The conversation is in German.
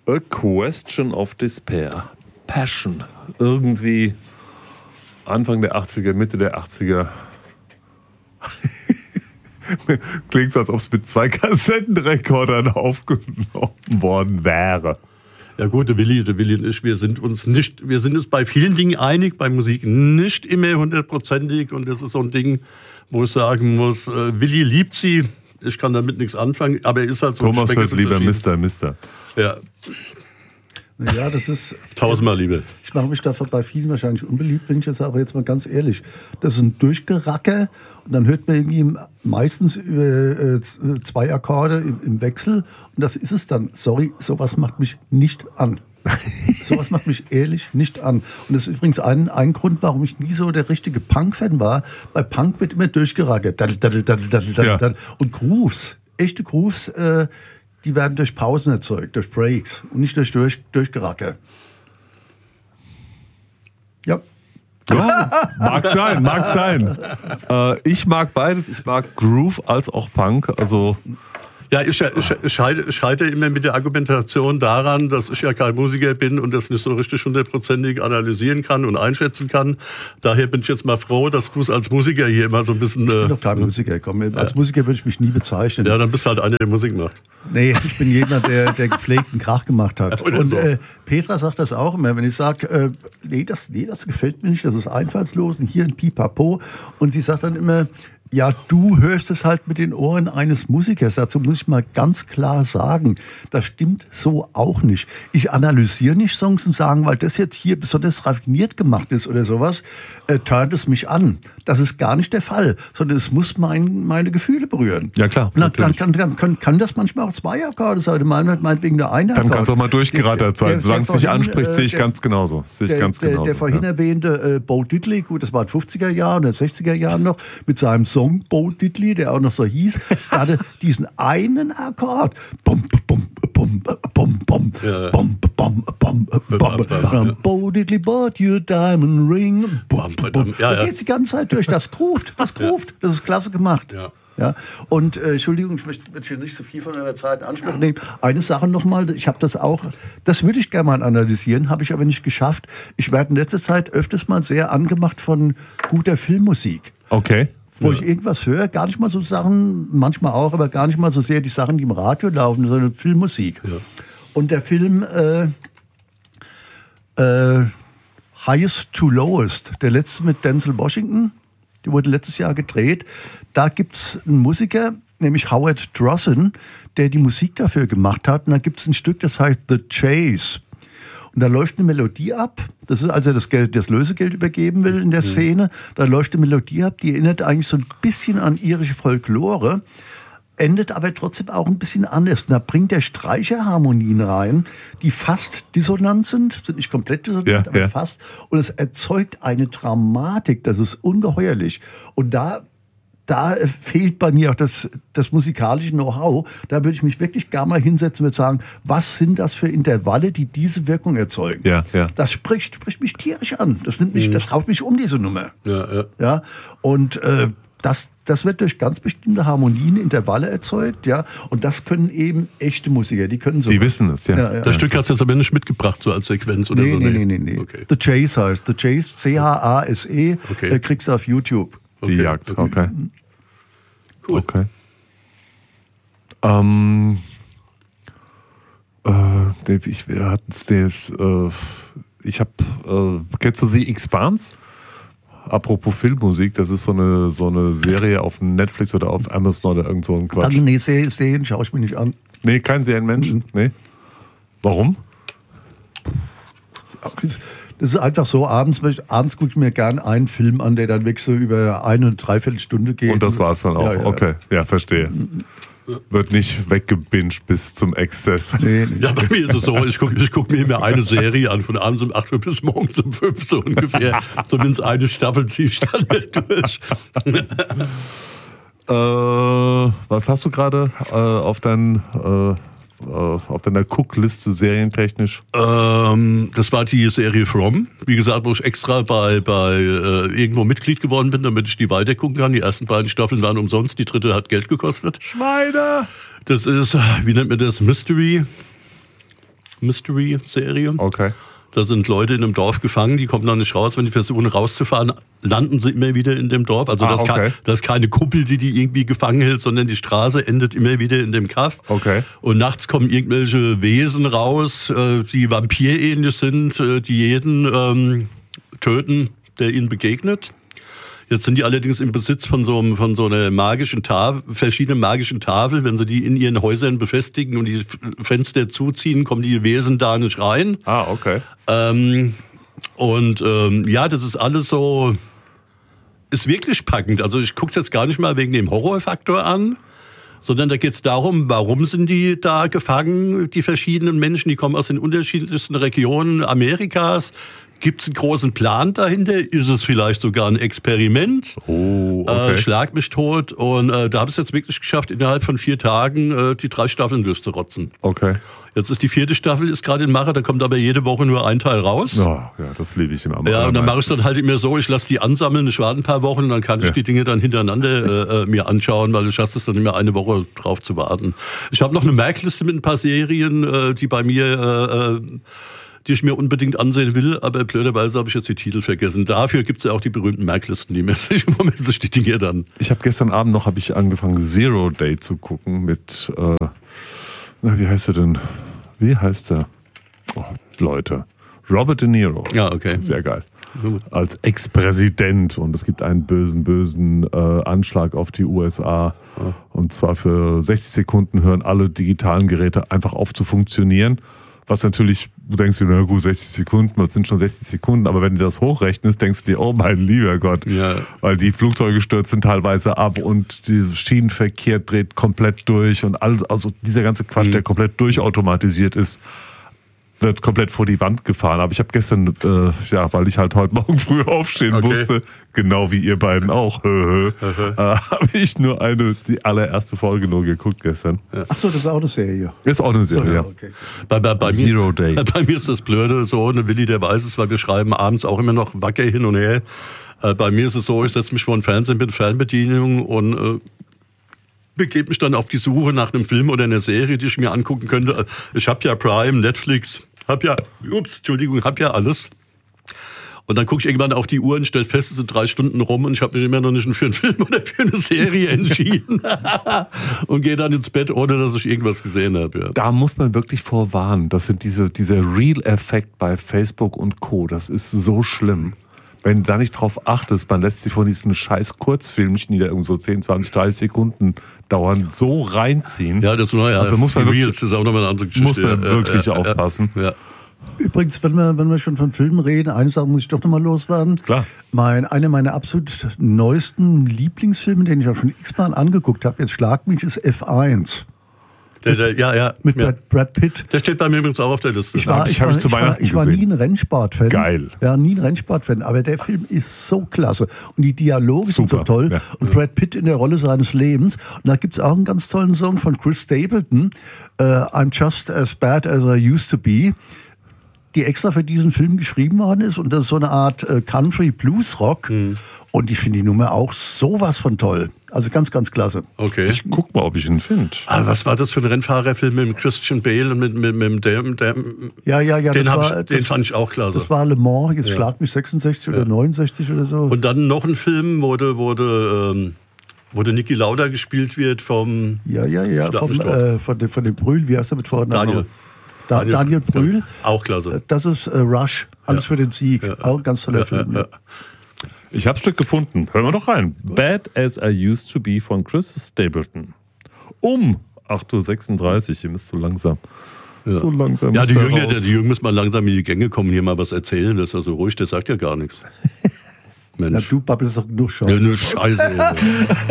A Question of Despair. Passion. Irgendwie Anfang der 80er, Mitte der 80er. Klingt so, als ob es mit 2 Kassettenrekordern aufgenommen worden wäre. Ja gut, der Willi und ich, wir sind uns bei vielen Dingen einig, bei Musik nicht immer 100%ig, und das ist so ein Ding, wo ich sagen muss, Willi liebt sie, ich kann damit nichts anfangen, aber er ist halt so... Thomas hört lieber Mister. Ja. Ja, das ist... Tausendmal Liebe. Ich mache mich dafür bei vielen wahrscheinlich unbeliebt, wenn ich das sage, aber jetzt mal ganz ehrlich. Das ist ein Durchgeracker und dann hört man irgendwie meistens 2 Akkorde im Wechsel und das ist es dann. Sorry, sowas macht mich nicht an. Sowas macht mich ehrlich nicht an. Und das ist übrigens ein Grund, warum ich nie so der richtige Punk-Fan war. Bei Punk wird immer durchgerackert. Ja. Und Grooves, echte Grooves, die werden durch Pausen erzeugt, durch Breaks und nicht durch Durchgeracker. Ja. Ja, mag sein. Ich mag beides. Ich mag Groove als auch Punk. Also Ja, ich scheitere immer mit der Argumentation daran, dass ich ja kein Musiker bin und das nicht so richtig 100%ig analysieren kann und einschätzen kann. Daher bin ich jetzt mal froh, dass du es als Musiker hier immer so ein bisschen... Ich bin doch kein Musiker. Komm, als Musiker würde ich mich nie bezeichnen. Ja, dann bist du halt einer, der Musik macht. Nee, ich bin jemand, der gepflegten Krach gemacht hat. Oder so. Petra sagt das auch immer, wenn ich sage, nee, das gefällt mir nicht, das ist einfallslos und hier ein Pipapo. Und sie sagt dann immer, ja, du hörst es halt mit den Ohren eines Musikers. Dazu muss ich mal ganz klar sagen, das stimmt so auch nicht. Ich analysiere nicht Songs und sagen, weil das jetzt hier besonders raffiniert gemacht ist oder sowas, turnt es mich an. Das ist gar nicht der Fall, sondern es muss meine Gefühle berühren. Ja, klar. Und dann kann das manchmal auch 2 Akkorde sein, meinetwegen nur eine Akkord. Dann kann es auch mal durchgerattert sein. Solange es dich anspricht, sehe ich ganz genauso. Der vorhin erwähnte Bo Diddley, gut, das war in den 50er Jahren oder 60er Jahren noch, mit seinem Song Bo Diddley, der auch noch so hieß, der hatte diesen einen Akkord. Bum, bum, bum, bum, bum, Ja. bum, bum, bum, bum. Bo Diddley bought you a diamond ring. Bum, bum. Ja, Da ja. geht's die ganze Zeit durch. Das groovt. Das ist klasse gemacht. Ja. Ja, und Entschuldigung, ich möchte hier nicht so viel von einer Zeit in Anspruch nehmen. Eine Sache nochmal, ich habe das würde ich gerne mal analysieren, habe ich aber nicht geschafft. Ich werde in letzter Zeit öfters mal sehr angemacht von guter Filmmusik. Okay. Wo ich irgendwas höre, gar nicht mal so Sachen, manchmal auch, aber gar nicht mal so sehr die Sachen, die im Radio laufen, sondern Filmmusik. Ja. Und der Film Highest to Lowest, der letzte mit Denzel Washington, die wurde letztes Jahr gedreht. Da gibt es einen Musiker, nämlich Howard Drossen, der die Musik dafür gemacht hat. Und da gibt es ein Stück, das heißt The Chase. Und da läuft eine Melodie ab. Das ist, als er das Lösegeld übergeben will in der Szene. Da läuft eine Melodie ab, die erinnert eigentlich so ein bisschen an irische Folklore, endet aber trotzdem auch ein bisschen anders. Und da bringt der Streicherharmonien rein, die fast dissonant sind nicht komplett dissonant, aber fast. Und es erzeugt eine Dramatik, das ist ungeheuerlich. Und da fehlt bei mir auch das musikalische Know-how. Da würde ich mich wirklich gar mal hinsetzen und sagen, was sind das für Intervalle, die diese Wirkung erzeugen? Ja. Das spricht mich tierisch an. Das haut mich um, diese Nummer. Ja? Und das wird durch ganz bestimmte Harmonien, Intervalle erzeugt, ja. Und das können eben echte Musiker, die können so. Die wissen es, ja. Das Stück hast du jetzt aber nicht mitgebracht, so als Sequenz oder so? Nee. Okay. The Chase heißt. The Chase, C-H-A-S-E, Okay. kriegst du auf YouTube. Die Jagd, okay. Cool. Okay. Kennst du The Expanse? Apropos Filmmusik, das ist so eine Serie auf Netflix oder auf Amazon oder irgend so ein Quatsch. Dann, Serien schaue ich mir nicht an. Nee, kein Serienmensch? Nee. Warum? Das ist einfach so, abends gucke ich mir gern einen Film an, der dann wirklich so über 1 3/4 Stunde geht. Und das war's dann auch. Ja. Okay, ja, verstehe. Wird nicht weggebinged bis zum Exzess. Nee. Ja, bei mir ist es so, ich guck mir immer eine Serie an, von abends um 8 Uhr bis morgens um 5 so ungefähr. Zumindest eine Staffel ziehe ich dann durch. Was hast du gerade auf deiner Cook-Liste serientechnisch? Das war die Serie From. Wie gesagt, wo ich extra bei irgendwo Mitglied geworden bin, damit ich die weitergucken kann. Die ersten 2 Staffeln waren umsonst, die 3. hat Geld gekostet. Schweine! Das ist, wie nennt man das, Mystery Mystery-Serie. Okay. Da sind Leute in einem Dorf gefangen, die kommen da nicht raus. Wenn die versuchen rauszufahren, landen sie immer wieder in dem Dorf. Also das ist keine Kuppel, die irgendwie gefangen hält, sondern die Straße endet immer wieder in dem Kaff. Okay. Und nachts kommen irgendwelche Wesen raus, die vampirähnlich sind, die jeden töten, der ihnen begegnet. Jetzt sind die allerdings im Besitz von so einer magischen Tafel, verschiedenen magischen Tafeln. Wenn sie die in ihren Häusern befestigen und die Fenster zuziehen, kommen die Wesen da nicht rein. Ah, okay. Ja, das ist alles so, ist wirklich packend. Also ich gucke es jetzt gar nicht mal wegen dem Horrorfaktor an, sondern da geht es darum, warum sind die da gefangen, die verschiedenen Menschen, die kommen aus den unterschiedlichsten Regionen Amerikas. Gibt es einen großen Plan dahinter? Ist es vielleicht sogar ein Experiment? Oh, okay. Schlag mich tot. Und da habe ich es jetzt wirklich geschafft, innerhalb von 4 Tagen die 3 Staffeln durchzurotzen. Okay. Jetzt ist die 4. Staffel ist gerade in Mache, da kommt aber jede Woche nur ein Teil raus. Oh, ja, das liebe ich immer. Ja, und dann mache ich es dann halt immer so, ich lasse die ansammeln, ich warte ein paar Wochen und dann kann ich die Dinge dann hintereinander mir anschauen, weil ich schaffe es dann immer eine Woche drauf zu warten. Ich habe noch eine Merkliste mit ein paar Serien, die bei mir... die ich mir unbedingt ansehen will, aber blöderweise habe ich jetzt die Titel vergessen. Dafür gibt es ja auch die berühmten Merklisten, die mir sich die Dinge dann... Ich habe gestern Abend noch angefangen, Zero Day zu gucken mit, wie heißt er denn? Wie heißt er? Oh, Leute. Robert De Niro. Ja, okay. Sehr geil. Als Ex-Präsident und es gibt einen bösen Anschlag auf die USA. Und zwar für 60 Sekunden hören alle digitalen Geräte einfach auf zu funktionieren. Was natürlich, du denkst dir, na gut, 60 Sekunden, das sind schon 60 Sekunden, aber wenn du das hochrechnest, denkst du dir, oh mein lieber Gott, weil die Flugzeuge stürzen teilweise ab und der Schienenverkehr dreht komplett durch und alles, also dieser ganze Quatsch, der komplett durchautomatisiert ist, wird komplett vor die Wand gefahren. Aber ich habe gestern, weil ich halt heute Morgen früh aufstehen musste, genau wie ihr beiden auch, habe ich nur die allererste Folge nur geguckt gestern. Ja. Ach so, das ist auch eine Serie. Ist auch eine Serie, ja. Okay. Bei Zero Day. Bei mir ist das Blöde so, eine Willi, der weiß es, weil wir schreiben abends auch immer noch wacker hin und her. Bei mir ist es so, ich setze mich vor den Fernseher mit Fernbedienung und begebe mich dann auf die Suche nach einem Film oder einer Serie, die ich mir angucken könnte. Ich habe ja Prime, Netflix, hab ja alles. Und dann gucke ich irgendwann auf die Uhr und stelle fest, es sind 3 Stunden rum und ich habe mich immer noch nicht für einen Film oder für eine Serie entschieden. Und gehe dann ins Bett, ohne dass ich irgendwas gesehen habe. Ja. Da muss man wirklich vorwarnen. Das sind dieser Real-Effekt bei Facebook und Co. Das ist so schlimm. Wenn du da nicht drauf achtest, man lässt sich von diesen scheiß Kurzfilmchen, die da irgendwo so 10, 20, 30 Sekunden dauern, so reinziehen. Ja, das war ja. Also muss man wirklich, das ist auch nochmal eine andere Geschichte. Muss man wirklich aufpassen. Ja. Übrigens, wenn wir schon von Filmen reden, eine Sache muss ich doch nochmal loswerden. Klar. Einer meiner absolut neuesten Lieblingsfilme, den ich auch schon x-mal angeguckt habe, jetzt schlag mich, ist F1. Mit Brad Pitt. Der steht bei mir übrigens auch auf der Liste. Ich war nie ein Rennsportfan. Geil. Ja, nie ein Rennsportfan. Aber der Film ist so klasse. Und die Dialoge sind so toll. Ja. Und Brad Pitt in der Rolle seines Lebens. Und da gibt es auch einen ganz tollen Song von Chris Stapleton. I'm just as bad as I used to be. Die extra für diesen Film geschrieben worden ist. Und das ist so eine Art Country-Blues-Rock. Und ich finde die Nummer auch sowas von toll. Also ganz, ganz klasse. Okay. Ich guck mal, ob ich ihn finde. Was war das für ein Rennfahrerfilm mit Christian Bale und mit dem Ja. Den fand ich auch klasse. Das war Le Mans, jetzt schlag mich 66 oder 69 oder so. Und dann noch ein Film, wo der Niki Lauda gespielt wird vom... von dem Brühl, wie heißt er mit Vornamen? Daniel Brühl. Ja, auch klasse. Das ist Rush, alles für den Sieg. Auch ein ganz toller Film. Ja. Ich habe ein Stück gefunden. Hören wir doch rein. Bad as I Used to Be von Chris Stapleton. 8:36 Uhr. Ihr müsst so langsam. Ja. So langsam. Ja, die Jungen müssen mal langsam in die Gänge kommen, hier mal was erzählen. Das ist also ruhig, der sagt ja gar nichts. Mensch. Ja, du babbelst doch genug Scheiße. Ja, nur Scheiße.